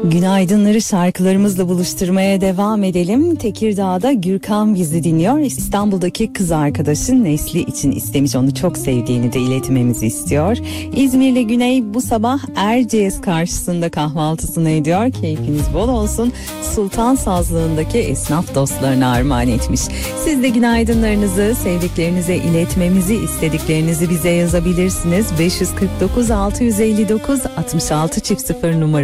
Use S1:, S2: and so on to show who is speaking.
S1: Günaydınları şarkılarımızla buluşturmaya devam edelim. Tekirdağ'da Gürkan bizi dinliyor. İstanbul'daki kız arkadaşı Nesli için istemiş, onu çok sevdiğini de iletmemizi istiyor. İzmir'le Güney bu sabah Erciyes karşısında kahvaltısını ediyor. Keyfiniz bol olsun. Sultan Sazlığı'ndaki esnaf dostlarına armağan etmiş. Siz de günaydınlarınızı sevdiklerinize iletmemizi istediklerinizi bize yazabilirsiniz. 549 659 66 00 numara